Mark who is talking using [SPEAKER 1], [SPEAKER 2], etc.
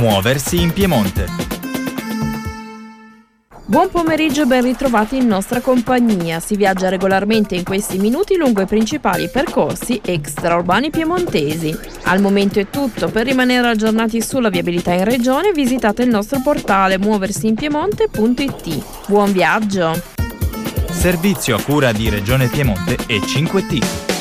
[SPEAKER 1] Muoversi in Piemonte.
[SPEAKER 2] Buon pomeriggio e ben ritrovati in nostra compagnia. Si viaggia regolarmente in questi minuti lungo i principali percorsi extraurbani piemontesi. Al momento è tutto. Per rimanere aggiornati sulla viabilità in regione visitate il nostro portale muoversiinpiemonte.it. Buon viaggio!
[SPEAKER 1] Servizio a cura di Regione Piemonte e 5T.